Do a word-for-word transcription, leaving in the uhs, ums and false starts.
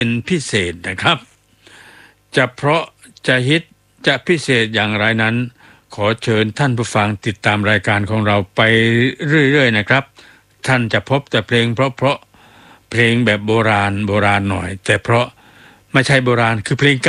เป็นพิเศษนะครับจะเพราะจะฮิตจะพิเศษอย่างไรนั้นขอเชิญท่านผู้ฟังติดตามรายการของเราไปเรื่อยๆนะครับท่านจะพบแต่เพลงเพราะๆเพลงแบบโบราณโบราณหน่อยแต่เพราะไม่ใช่โบราณคือเพลง